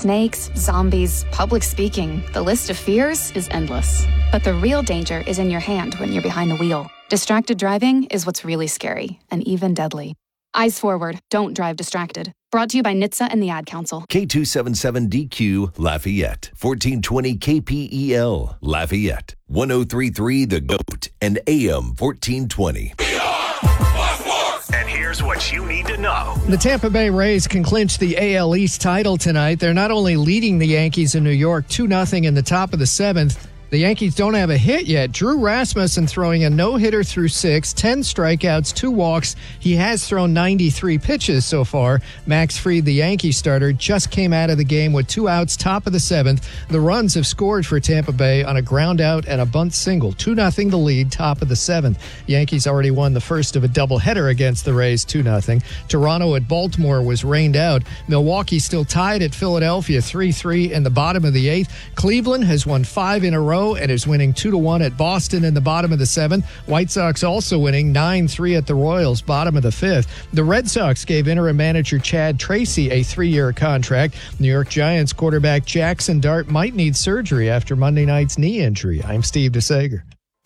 Snakes, zombies, public speaking. The list of fears is endless. But the real danger is in your hand when you're behind the wheel. Distracted driving is what's really scary and even deadly. Eyes forward. Don't drive distracted. Brought to you by NHTSA and the Ad Council. K277DQ Lafayette, 1420 KPEL Lafayette, 1033 The Goat, and AM 1420. And here's what you need to know. The Tampa Bay Rays can clinch the AL East title tonight. They're not only leading the Yankees in New York 2-0 in the top of the seventh, the Yankees don't have a hit yet. Drew Rasmussen throwing a no-hitter through 6, 10 strikeouts, 2 walks. He has thrown 93 pitches so far. Max Fried, the Yankee starter, just came out of the game with 2 outs, top of the 7th. The runs have scored for Tampa Bay on a ground out and a bunt single. 2-0 the lead, top of the 7th. Yankees already won the first of a doubleheader against the Rays, 2-0. Toronto at Baltimore was rained out. Milwaukee still tied at Philadelphia, 3-3 in the bottom of the 8th. Cleveland has won 5 in a row and is winning 2-1 at Boston in the bottom of the 7th. White Sox also winning 9-3 at the Royals, bottom of the 5th. The Red Sox gave interim manager Chad Tracy a 3-year contract. New York Giants quarterback Jackson Dart might need surgery after Monday night's knee injury. I'm Steve DeSager.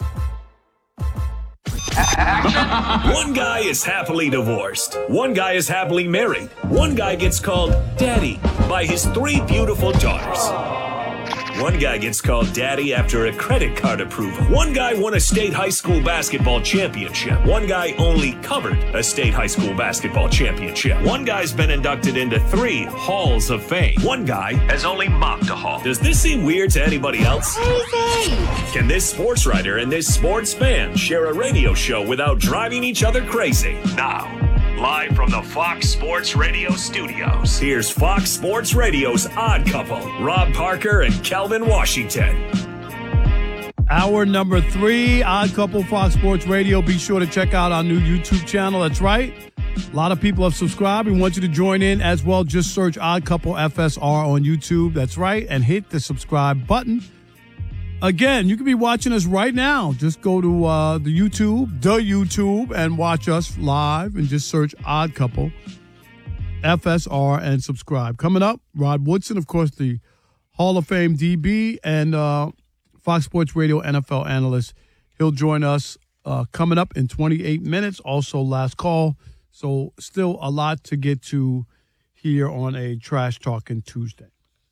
One guy is happily divorced. One guy is happily married. One guy gets called daddy by his 3 beautiful daughters. One guy gets called daddy after a credit card approval. One guy won a state high school basketball championship. One guy only covered a state high school basketball championship. One guy's been inducted into 3 halls of fame. One guy has only mopped a hall. Does this seem weird to anybody else? Crazy! Can this sports writer and this sports fan share a radio show without driving each other crazy? Now, live from the Fox Sports Radio studios, here's Fox Sports Radio's Odd Couple, Rob Parker and Calvin Washington. Hour number 3, Odd Couple, Fox Sports Radio. Be sure to check out our new YouTube channel. That's right. A lot of people have subscribed. We want you to join in as well. Just search Odd Couple FSR on YouTube. That's right. And hit the subscribe button. Again, you can be watching us right now. Just go to the YouTube, and watch us live and just search Odd Couple, FSR, and subscribe. Coming up, Rod Woodson, of course, the Hall of Fame DB and Fox Sports Radio NFL analyst. He'll join us coming up in 28 minutes. Also, last call. So still a lot to get to here on a Trash Talking Tuesday.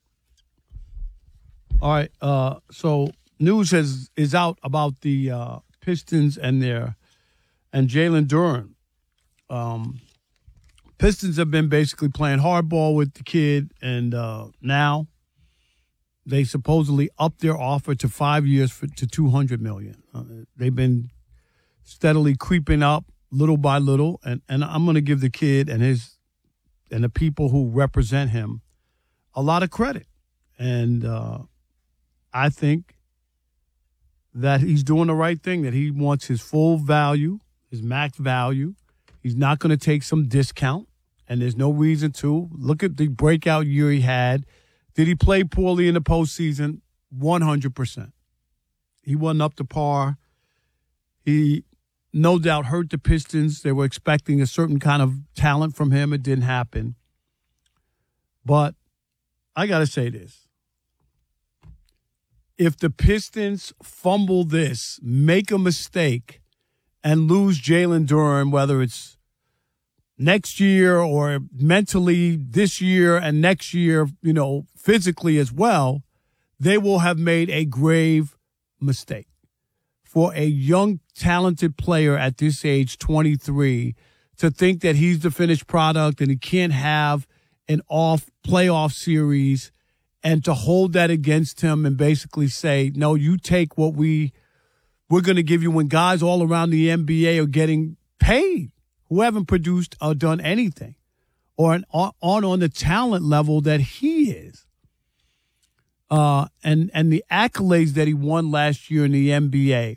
All right, so news is out about the Pistons and Jalen Duren. Pistons have been basically playing hardball with the kid, and now they supposedly upped their offer to 5 years to $200 million. They've been steadily creeping up little by little, and I'm going to give the kid and the people who represent him a lot of credit, and I think that he's doing the right thing, that he wants his full value, his max value. He's not going to take some discount, and there's no reason to. Look at the breakout year he had. Did he play poorly in the postseason? 100%. He wasn't up to par. He no doubt hurt the Pistons. They were expecting a certain kind of talent from him. It didn't happen. But I got to say this. If the Pistons fumble this, make a mistake, and lose Jalen Duren, whether it's next year or mentally this year and next year, physically as well, they will have made a grave mistake. For a young, talented player at this age, 23, to think that he's the finished product and he can't have an off playoff series, and to hold that against him and basically say, no, you take what we're going to give you, when guys all around the NBA are getting paid who haven't produced or done anything or on the talent level that he is. And the accolades that he won last year in the NBA,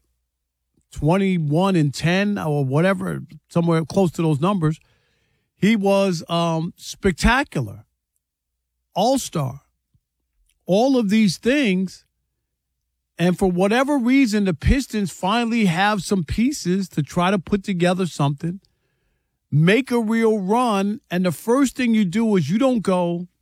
21-10 or whatever, somewhere close to those numbers, he was spectacular, all-star. All of these things, and for whatever reason, the Pistons finally have some pieces to try to put together something, make a real run, and the first thing you do is you don't go